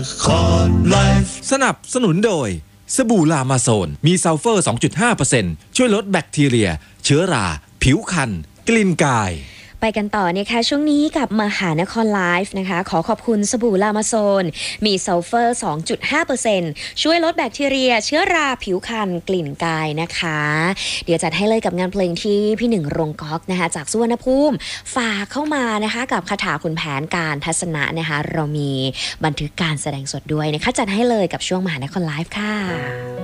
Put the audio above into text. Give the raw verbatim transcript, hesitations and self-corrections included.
สนับสนุนโดยสบู่ลามาโซนมีซัลเฟอร์ สองจุดห้าเปอร์เซ็นต์ ช่วยลดแบคทีเรียเชื้อราผิวคันกลิ่นกายไปกันต่อนะคะช่วงนี้กับมหานครไลฟ์นะคะขอขอบคุณสบู่ลามาโซนมีซัลเฟอร์ สองจุดห้าเปอร์เซ็นต์ ช่วยลดแบคทีเรียเชื้อราผิวคันกลิ่นกายนะคะเดี๋ยวจัดให้เลยกับงานเพลงที่พี่หนึ่งรงก๊อกนะคะจากสุวรรณภูมิฝากเข้ามานะคะกับคาถาขุนแผนการทัศนะนะคะเรามีบันทึกการแสดงสดด้วยนะคะจัดให้เลยกับช่วงมหานครไลฟ์ค่ะ